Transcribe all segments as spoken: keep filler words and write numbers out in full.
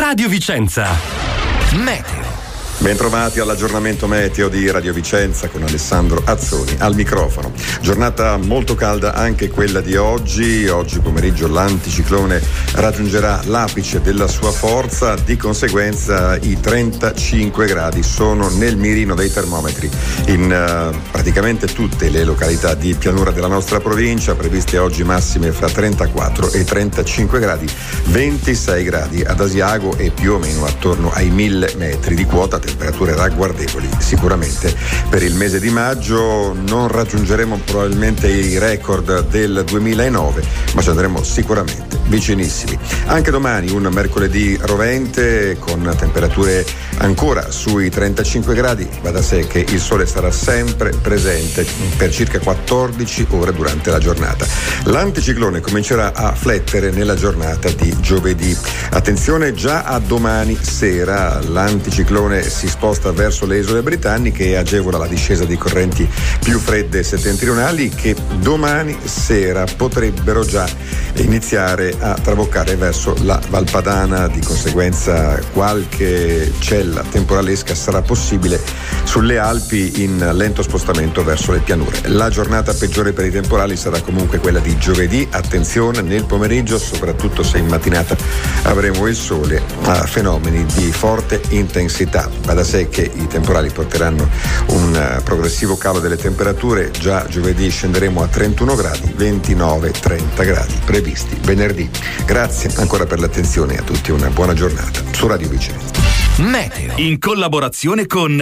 Radio Vicenza. Meteo. Bentrovati all'aggiornamento meteo di Radio Vicenza con Alessandro Azzoni al microfono. Giornata molto calda anche quella di oggi. Oggi pomeriggio l'anticiclone raggiungerà l'apice della sua forza, di conseguenza i trentacinque gradi sono nel mirino dei termometri in uh, praticamente tutte le località di pianura della nostra provincia, previste oggi massime fra trentaquattro e trentacinque gradi, ventisei gradi ad Asiago e più o meno attorno ai mille metri di quota. Temperature ragguardevoli sicuramente per il mese di maggio. Non raggiungeremo probabilmente i record del duemilanove, ma ci andremo sicuramente vicinissimi. Anche domani un mercoledì rovente con temperature ancora sui trentacinque gradi. Va da sé che il sole sarà sempre presente per circa quattordici ore durante la giornata. L'anticiclone comincerà a flettere nella giornata di giovedì. Attenzione, già a domani sera l'anticiclone si sposta verso le isole britanniche e agevola la discesa di correnti più fredde settentrionali che domani sera potrebbero già iniziare a traboccare verso la Valpadana. Di conseguenza qualche cella temporalesca sarà possibile sulle Alpi in lento spostamento verso le pianure. La giornata peggiore per i temporali sarà comunque quella di giovedì. Attenzione nel pomeriggio, soprattutto se in mattinata avremo il sole, a fenomeni di forte intensità. Va da sé che i temporali porteranno un progressivo calo delle temperature. Già giovedì scenderemo a trentuno gradi, ventinove trenta gradi previsti venerdì. Grazie ancora per l'attenzione e a tutti una buona giornata su Radio Vicenza. Meteo in collaborazione con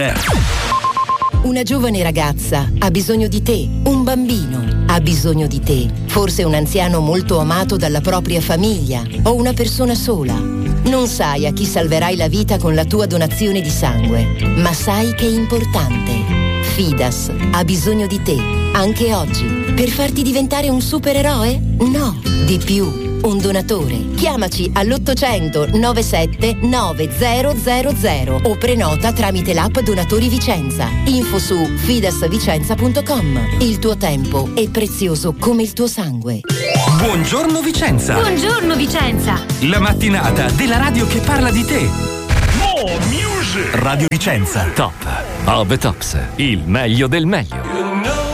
una giovane ragazza ha bisogno di te, un bambino ha bisogno di te, forse un anziano molto amato dalla propria famiglia o una persona sola. Non sai a chi salverai la vita con la tua donazione di sangue, ma sai che è importante. Fidas ha bisogno di te, anche oggi, per farti diventare un supereroe? No, di più. Un donatore. Chiamaci all'ottocento novantasette novemila o prenota tramite l'app Donatori Vicenza. Info su fidasvicenza punto com. Il tuo tempo è prezioso come il tuo sangue. Buongiorno Vicenza. Buongiorno Vicenza. La mattinata della radio che parla di te. More music. Radio Vicenza. Top of the tops. Il meglio del meglio.